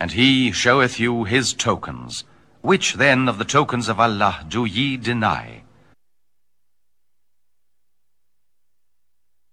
And he showeth you his tokens. Which then of the tokens of Allah do ye deny?